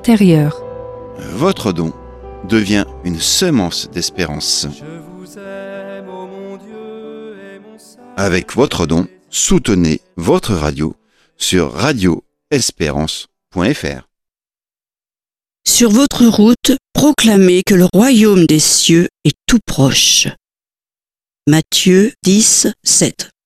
intérieur. Votre don devient une semence d'espérance. Avec votre don, soutenez votre radio sur radioespérance.fr. Sur votre route, proclamez que le royaume des cieux est tout proche. Matthieu 10, 7.